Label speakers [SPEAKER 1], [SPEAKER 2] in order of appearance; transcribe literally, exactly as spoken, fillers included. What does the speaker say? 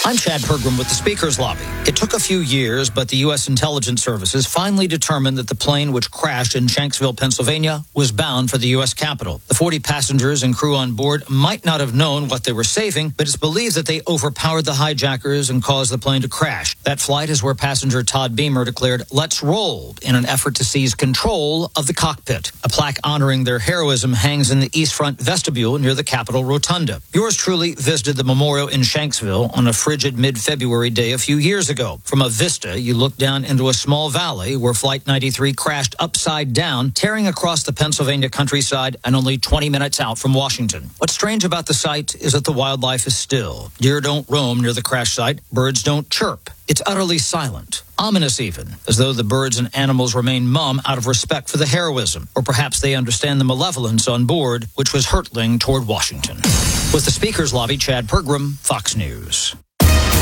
[SPEAKER 1] I'm Chad Pergram with the Speaker's Lobby. It took a few years, but the U S intelligence services finally determined that the plane which crashed in Shanksville, Pennsylvania, was bound for the U S Capitol. The forty passengers and crew on board might not have known what they were saving, but it's believed that they overpowered the hijackers and caused the plane to crash. That flight is where passenger Todd Beamer declared, "Let's roll," in an effort to seize control of the cockpit. A plaque honoring their heroism hangs in the East Front vestibule near the Capitol Rotunda. Yours truly visited the memorial in Shanksville on a frigid mid-February day a few years ago. From a vista, you look down into a small valley where Flight ninety-three crashed upside down, tearing across the Pennsylvania countryside and only twenty minutes out from Washington. What's strange about the site is that the wildlife is still. Deer don't roam near the crash site. Birds don't chirp. It's utterly silent. Ominous even, as though the birds and animals remain mum out of respect for the heroism. Or perhaps they understand the malevolence on board, which was hurtling toward Washington. With the Speaker's Lobby, Chad Pergram, Fox News.